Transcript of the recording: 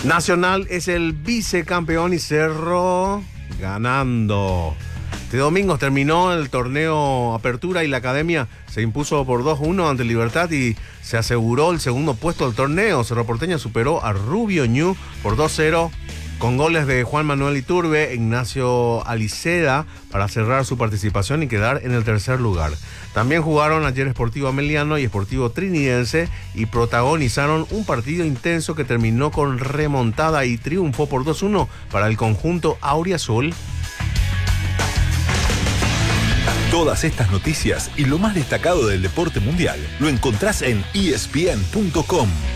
Nacional es el vicecampeón y cerró ganando. Este domingo terminó el torneo Apertura y la Academia se impuso por 2-1 ante Libertad y se aseguró el segundo puesto del torneo. Cerro Porteño superó a Rubio Ñu por 2-0 con goles de Juan Manuel Iturbe e Ignacio Aliceda para cerrar su participación y quedar en el tercer lugar. También jugaron ayer Sportivo Ameliano y Sportivo Trinidense y protagonizaron un partido intenso que terminó con remontada y triunfo por 2-1 para el conjunto auriazul. Todas estas noticias y lo más destacado del deporte mundial lo encontrás en ESPN.com.